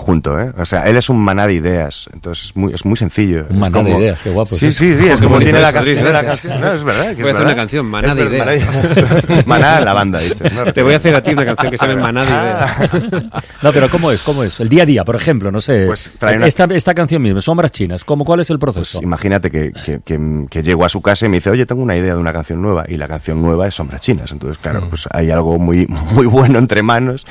junto, ¿eh? O sea, él es un maná de ideas, entonces es muy sencillo. Un maná de ideas, qué guapo. Sí, es como tiene la canción. No, es verdad. Voy a hacer una canción, maná de ideas. Maná, la banda, dices. ¿No? Te voy a hacer a ti una canción que se llama Maná de ideas. No, pero ¿cómo es? El día a día, por ejemplo, no sé. Pues esta canción misma, Sombras Chinas, ¿cuál es el proceso? Pues imagínate que llego a su casa y me dice, oye, tengo una idea de una canción nueva, y la canción nueva es Sombras Chinas. Entonces, claro, pues hay algo muy, muy bueno entre manos.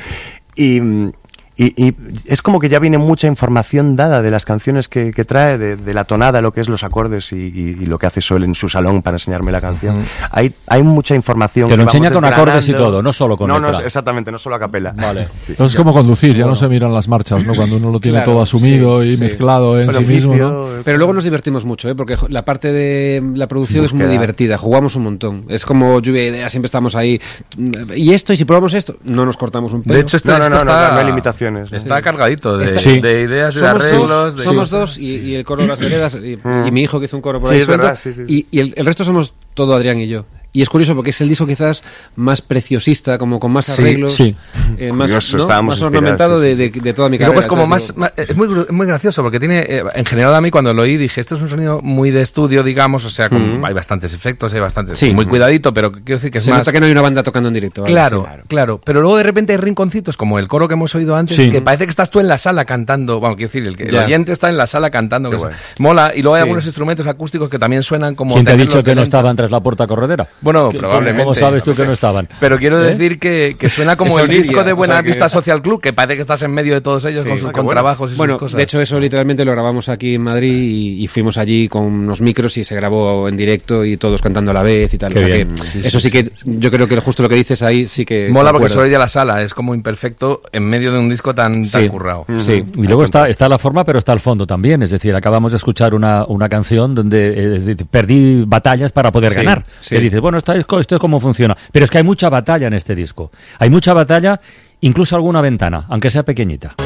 Y es como que ya viene mucha información dada de las canciones que trae, de la tonada, lo que es los acordes y lo que hace Sol en su salón para enseñarme la canción. Hay mucha información. Te lo enseña con acordes y todo, no solo con letra. No, exactamente, no solo a capela. Vale. Sí. Entonces es como conducir, ya no se miran las marchas, ¿no? Cuando uno lo tiene todo asumido y mezclado en sí mismo, ¿no? Pero luego nos divertimos mucho, porque la parte de la producción es muy divertida, jugamos un montón. Es como lluvia de ideas, siempre estamos ahí. ¿Y esto? ¿Y si probamos esto? No nos cortamos un pelo. De hecho, no hay limitaciones. Está cargadito de ideas, de arreglos. Somos dos y el coro de las veredas y mi hijo que hizo un coro por ahí. Sí, es verdad, sí. Y el resto somos todo Adrián y yo. Y es curioso porque es el disco quizás más preciosista, como con más arreglos, más ornamentado de toda mi carrera. Luego es como es muy gracioso porque tiene, en general a mí cuando lo oí dije, esto es un sonido muy de estudio, digamos, o sea, hay bastantes efectos, hay bastantes, muy cuidadito, pero quiero decir que es más... Se nota que no hay una banda tocando en directo. Claro, pero luego de repente hay rinconcitos como el coro que hemos oído antes, que parece que estás tú en la sala cantando, bueno, quiero decir, el oyente está en la sala cantando, que mola, y luego hay algunos instrumentos acústicos que también suenan como... ¿Quién te ha dicho que no estaban tras la puerta corredera? Bueno, probablemente. ¿Cómo sabes tú que no estaban? Pero quiero decir que suena como el disco de Buena Vista Social Club, que parece que estás en medio de todos ellos con sus contrabajos y sus cosas. De hecho, eso literalmente lo grabamos aquí en Madrid y fuimos allí con unos micros y se grabó en directo y todos cantando a la vez y tal. O sea que eso sí que yo creo que justo lo que dices ahí sí que... Mola porque se oye a la sala, es como imperfecto en medio de un disco tan currado. Sí, y luego está la forma, pero está el fondo también. Es decir, acabamos de escuchar una canción donde perdí batallas para poder ganar. Que dices, bueno, esto es cómo funciona. Pero es que hay mucha batalla en este disco. Hay mucha batalla, incluso alguna ventana, aunque sea pequeñita.